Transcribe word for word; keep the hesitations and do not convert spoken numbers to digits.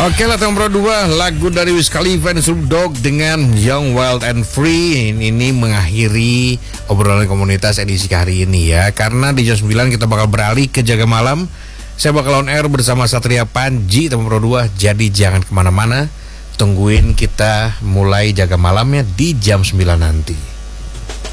Oke lah Teman Pro dua, lagu dari Wiz Khalifa dan Snoop Dogg dengan Young, Wild and Free. Ini mengakhiri obrolan komunitas edisi hari ini ya. Karena di jam sembilan kita bakal beralih ke Jaga Malam. Saya bakal on air bersama Satria Panji Teman Pro dua. Jadi jangan kemana-mana, tungguin kita mulai Jaga Malamnya di jam sembilan nanti.